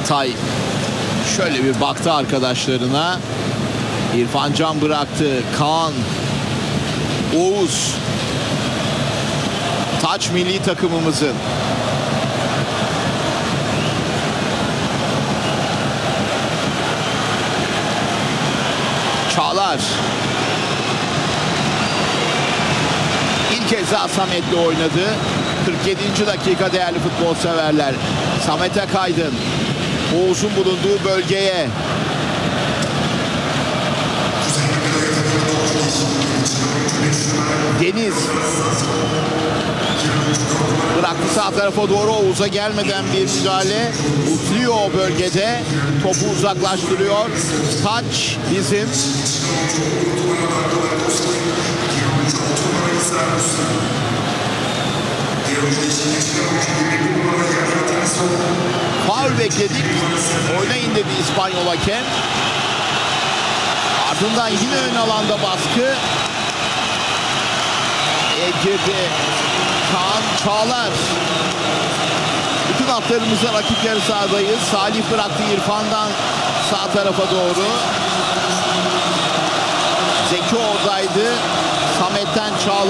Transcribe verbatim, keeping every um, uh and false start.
Altay şöyle bir baktı arkadaşlarına. İrfan Can bıraktı. Kaan, Oğuz. Taç milli takımımızın. Çağlar. Bir kez daha Samet'le oynadı. kırk yedinci dakika değerli futbol severler. Samet'e kaydın. Oğuz'un bulunduğu bölgeye. Deniz. Bıraktı sağ tarafa doğru. Oğuz'a gelmeden bir müdahale. Utluyor o bölgede. Topu uzaklaştırıyor. Taç bizim. Faul bekledik. Oynayın dedi İspanyol hakem. Ardından yine ön alanda baskı. Girdi. Kaan, Çağlar. Bütün hatlarımızda rakip yarı sahadayız. Salih bıraktı İrfan'dan sağ tarafa doğru. Zeki oradaydı. Samet'ten Çağlar.